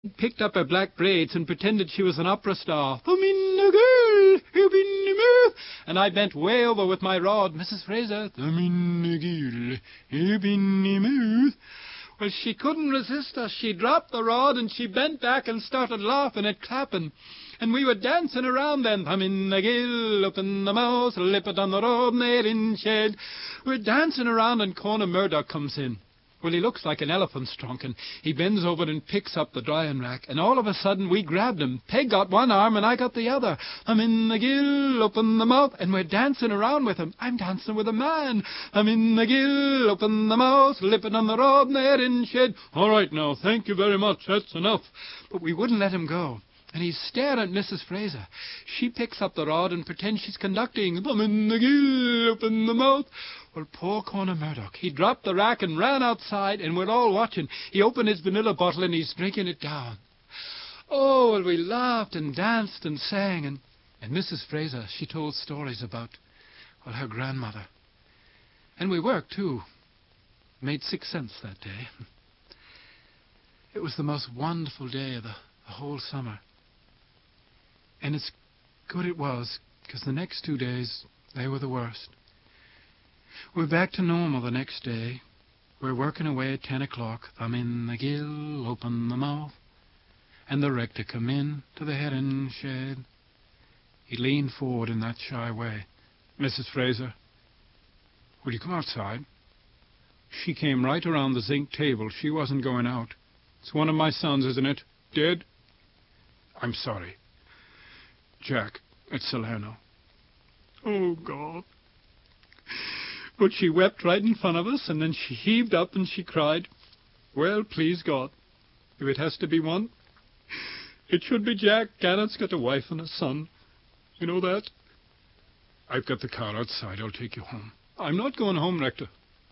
picked up her black braids and pretended she was an opera star. "I'm in a girl, you've been a mouth." And I bent way over with my rod. "Mrs. Fraser, I'm in a girl, you've been a mouth." Well, she couldn't resist us. She dropped the rod and she bent back and started laughing and clapping. And we were dancing around then. "I'm in the gill, open the mouth, lip it on the road, made in shed." We're dancing around and Corner Murdoch comes in. Well, he looks like an elephant's trunk, and he bends over and picks up the drying rack, and all of a sudden we grabbed him. Peg got one arm and I got the other. "I'm in the gill, open the mouth," and we're dancing around with him. I'm dancing with a man. "I'm in the gill, open the mouth, lip it on the road, there in shed." "All right now, thank you very much, that's enough." But we wouldn't let him go. And he's staring at Mrs. Fraser. She picks up the rod and pretends she's conducting. "I'm in the gill, open the mouth." Well, poor Corner Murdoch, he dropped the rack and ran outside, and we're all watching. He opened his vanilla bottle and he's drinking it down. Oh, well, we laughed and danced and sang, and Mrs. Fraser, she told stories about, well, her grandmother. And we worked, too. Made 6 cents that day. It was the most wonderful day of the whole summer. And it's good it was, because the next 2 days, they were the worst. We're back to normal the next day. We're working away at 10 o'clock. "I'm in the gill, open the mouth." And the rector come in to the herring shed. He leaned forward in that shy way. "Mrs. Fraser, will you come outside?" She came right around the zinc table. She wasn't going out. "It's one of my sons, isn't it? Dead?" "I'm sorry. Jack, it's Salerno." Oh, God. But she wept right in front of us, and then she heaved up and she cried, "Well, please God, if it has to be one, it should be Jack. Gannett's got a wife and a son. You know that?" "I've got the car outside. I'll take you home." "I'm not going home, Rector."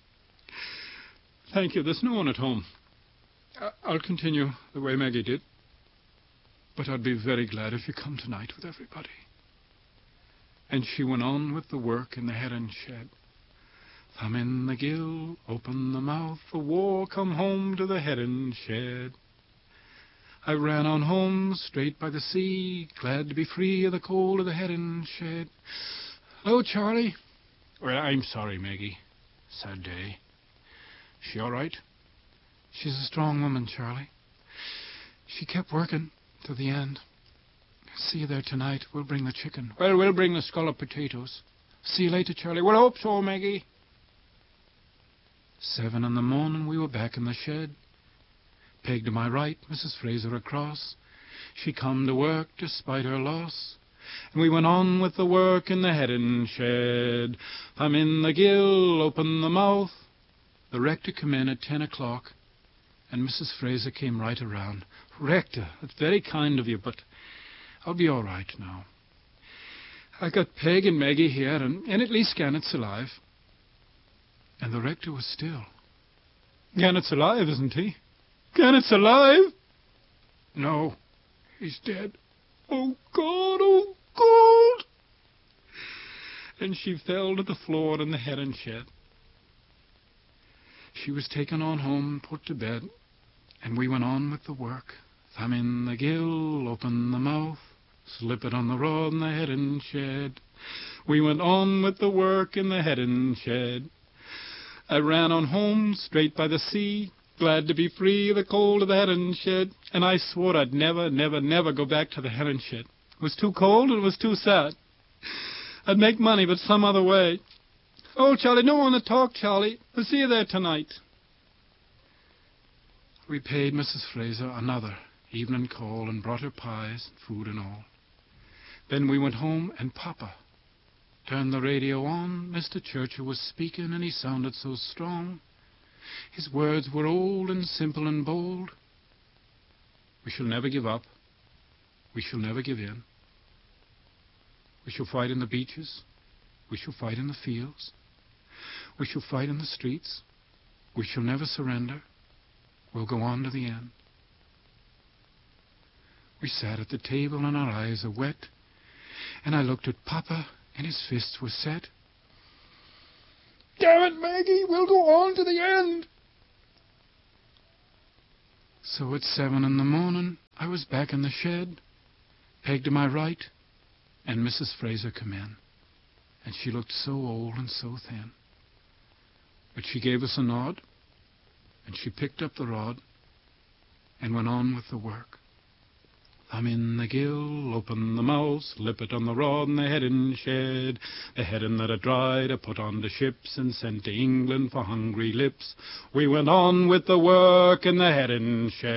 "Thank you. There's no one at home. I'll continue the way Maggie did. But I'd be very glad if you come tonight with everybody." And she went on with the work in the herring shed. "Thumb in the gill, open the mouth, the war come home to the herring shed. I ran on home straight by the sea, glad to be free of the cold of the herring shed." "Oh, Charlie." "Well, I'm sorry, Maggie. Sad day. She all right?" "She's a strong woman, Charlie. She kept working to the end. See you there tonight. We'll bring the chicken." "Well, we'll bring the scalloped potatoes." "See you later, Charlie." "Well, I hope so, Maggie." 7 in the morning, we were back in the shed. Peg to my right, Mrs. Fraser across. She come to work despite her loss. And we went on with the work in the herring shed. "I'm in the gill, open the mouth." The rector come in at 10 o'clock, and Mrs. Fraser came right around. "Rector, that's very kind of you, but I'll be all right now. I got Peg and Maggie here, and at least Gannett's alive." And the rector was still. "Gannett's alive, isn't he? Gannett's alive?" "No, he's dead." "Oh, God, oh, God." And she fell to the floor in the herring shed. She was taken on home and put to bed, and we went on with the work. "Thumb in the gill, open the mouth, slip it on the rod in the herring shed." We went on with the work in the herring shed. I ran on home straight by the sea, glad to be free of the cold of the herring shed. And I swore I'd never, never, never go back to the herring shed. It was too cold and it was too sad. I'd make money, but some other way. "Oh, Charlie, don't want to talk, Charlie. We'll see you there tonight." We paid Mrs. Fraser another evening call and brought her pies and food and all. Then we went home, and Papa turned the radio on. Mr. Churchill was speaking, and he sounded so strong. His words were old and simple and bold. "We shall never give up. We shall never give in. We shall fight in the beaches. We shall fight in the fields. We shall fight in the streets. We shall never surrender. We'll go on to the end." We sat at the table, and our eyes are wet, and I looked at Papa, and his fists were set. "Damn it, Maggie, we'll go on to the end." So at 7 in the morning, I was back in the shed, Peg to my right, and Mrs. Fraser come in. And she looked so old and so thin. But she gave us a nod, and she picked up the rod and went on with the work. Thumb in the gill, open the mouth, slip it on the rod, and the heading shed. The heading that had dried, I put on the ships and sent to England for hungry lips. We went on with the work in the heading shed.